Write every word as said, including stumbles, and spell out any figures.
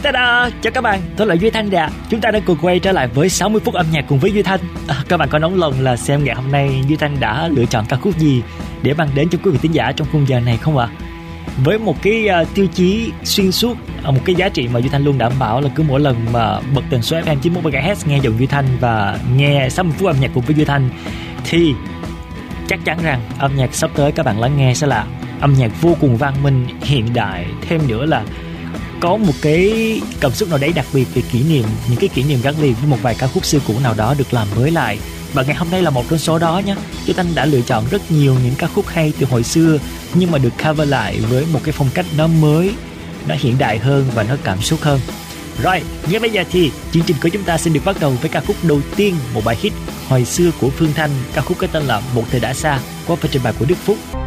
Ta-da! Chào các bạn, tôi là Duy Thanh Đà. Chúng ta đã cùng quay trở lại với sáu mươi phút âm nhạc cùng với Duy Thanh. À, các bạn có nóng lòng là xem ngày hôm nay Duy Thanh đã lựa chọn ca khúc gì để mang đến cho quý vị thính giả trong khung giờ này không ạ? Với một cái uh, tiêu chí xuyên suốt, uh, một cái giá trị mà Duy Thanh luôn đảm bảo là cứ mỗi lần mà bật tần số ép em chín mươi mốt mê ga héc nghe giọng Duy Thanh và nghe sáu mươi phút âm nhạc cùng với Duy Thanh thì chắc chắn rằng âm nhạc sắp tới các bạn lắng nghe sẽ là âm nhạc vô cùng văn minh, hiện đại, thêm nữa là có một cái cảm xúc nào đấy đặc biệt về kỷ niệm, những cái kỷ niệm gắn liền với một vài ca khúc xưa cũ nào đó được làm mới lại. Và ngày hôm nay là một trong số đó nhé. Duy Thanh đã lựa chọn rất nhiều những ca khúc hay từ hồi xưa nhưng mà được cover lại với một cái phong cách nó mới, nó hiện đại hơn và nó cảm xúc hơn. Rồi, ngay bây giờ thì chương trình của chúng ta xin được bắt đầu với ca khúc đầu tiên, một bài hit hồi xưa của Phương Thanh. Ca khúc có tên là Một Thời Đã Xa, qua phần trình bày của Đức Phúc.